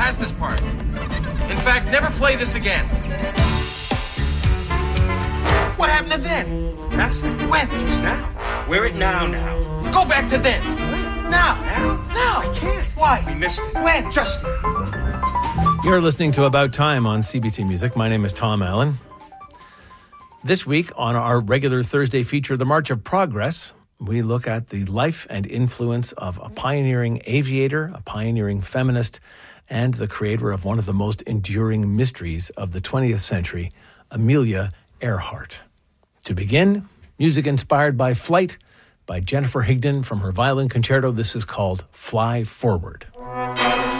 has this part. In fact, never play this again. What happened to then? Past it. When? Just now. We're at now. Go back to then. Now. I can't. Why? We missed it. When? Just now. You're listening to About Time on CBC Music. My name is Tom Allen. This week on our regular Thursday feature, The March of Progress, we look at the life and influence of a pioneering aviator, a pioneering feminist, and the creator of one of the most enduring mysteries of the 20th century, Amelia Earhart. To begin, music inspired by Flight by Jennifer Higdon from her violin concerto. This is called Fly Forward.